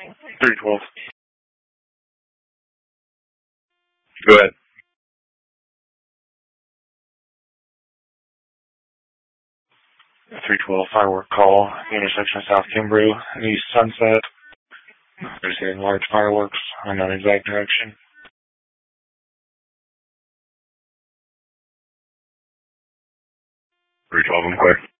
312. Go ahead. 312 firework call, intersection of South Kimbrough and East Sunset. There's getting large fireworks, unknown exact direction. 312, I'm clear.